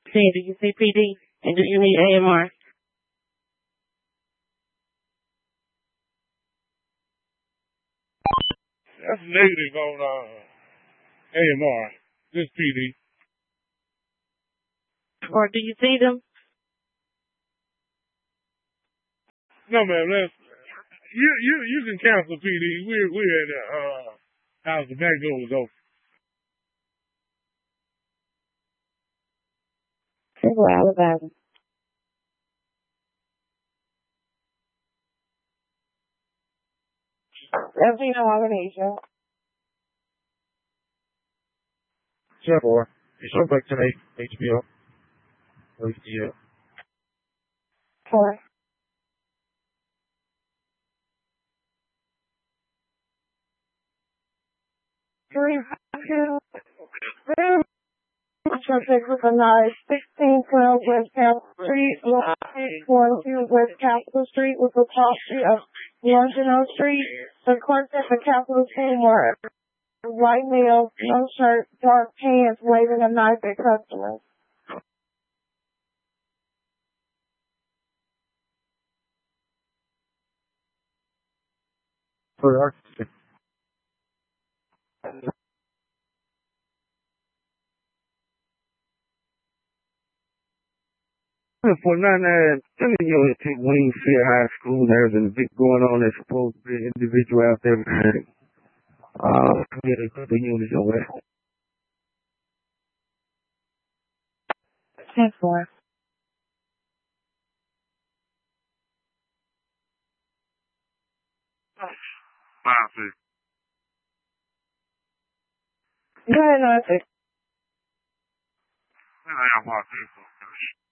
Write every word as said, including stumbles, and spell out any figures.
See, do you see P D? And do you need A M R? That's negative on uh, A M R. Just P D. Or do you see them? No, ma'am. That's you. You you can cancel P D. We're we're at the uh, house. The back door was open. Central Alabama. Everything in Indonesia. Channel four. It's show back tonight. H B O. O T L. Four. Three. Two. Three. Subject with a knife. sixteen twelve West Capitol Street. six one two West Capitol Street with a copy of Longino Street. The clerk at the Capitol team were white male, no shirt, dark pants, waving a knife at customers. For our For nine nine, you know, at Wingfield High School, there's an event going on that's supposed to be an individual out there. Uh, we had a couple units on that. ten four. Five six. Go ahead, Nancy. I am watching.